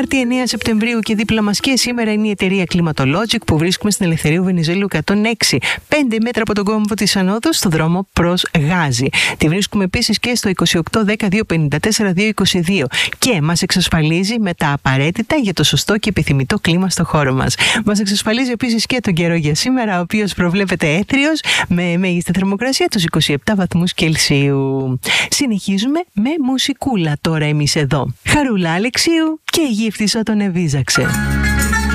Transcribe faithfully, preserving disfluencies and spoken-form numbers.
Τετάρτη εννέα Σεπτεμβρίου και δίπλα μας και σήμερα είναι η εταιρεία Climatologic που βρίσκουμε στην Ελευθερίου Βενιζέλου εκατόν έξι, πέντε μέτρα από τον κόμβο της Ανόδου στο δρόμο προς Γάζι. Τη βρίσκουμε επίσης και στο είκοσι οκτώ δέκα διακόσια πενήντα τέσσερα διακόσια είκοσι δύο και μας εξασφαλίζει με τα απαραίτητα για το σωστό και επιθυμητό κλίμα στο χώρο μας. Μας εξασφαλίζει επίσης και τον καιρό για σήμερα, ο οποίος προβλέπεται έθριος με μέγιστη θερμοκρασία τους είκοσι επτά βαθμούς Κελσίου. Συνεχίζουμε με μουσικούλα τώρα εμείς εδώ. Χαρούλα Αλεξίου και η Γύφτισσα τον εβίζαξε.